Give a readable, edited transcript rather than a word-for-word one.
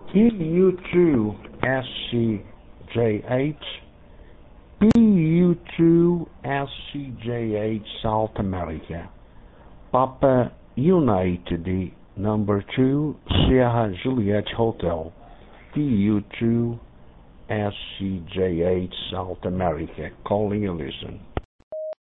PU2 SCJH, PU2 SCJH South America, Papa United number 2 Sierra Juliet Hotel, PU2 SCJH South America, calling you listen.